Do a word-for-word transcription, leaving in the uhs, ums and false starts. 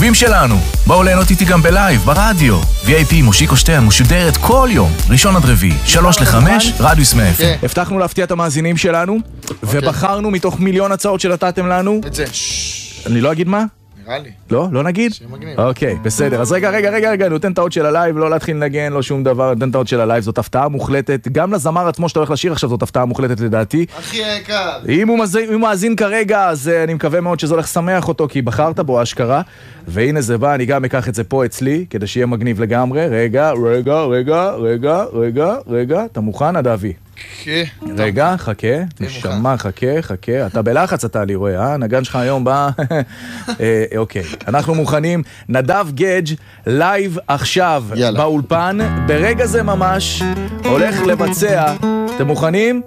האהובים שלנו. בואו ליהנות איתי גם בלייב, ברדיו. וי איי פי מושיקו שטרן משודרת כל יום, ראשון עד רביעי, שלוש לחמש, רדיוס מאה. הבטחנו להפתיע את המאזינים שלנו, ובחרנו מתוך מיליון הצעות שנתתם לנו. את זה. אני לא אגיד מה? נראה לי. לא? לא נגיד? שמגניב. אוקיי, בסדר. אז רגע, רגע, רגע, רגע, נותן את האות של הלייב, לא להתחיל לנגן, לא שום דבר, נותן את האות של הלייב, זאת הפתעה מוחלטת. גם לזמר עצמו שאתה הולך לשיר עכשיו, זאת הפתעה מוחלטת לדעתי. הכי יקר. אם הוא מאזין, אם הוא מאזין כרגע, אז uh, אני מקווה מאוד שזה הולך לשמח אותו, כי בחרת בו אשכרה. והנה זה בא, אני גם אקח את זה פה אצלי, כדי שיהיה מגניב לגמרי. רגע, רגע, רגע, רגע, רגע, רגע, אתה מוכן, אדווי? כן. רגע, חכה, נשמה, חכה, חכה, אתה בלחץ אתה לי רואה, אה? נגן שלך היום בא, אה, אוקיי, אנחנו מוכנים, נדב גדג' לייב עכשיו באולפן, ברגע זה ממש הולך לבצע, אתם מוכנים?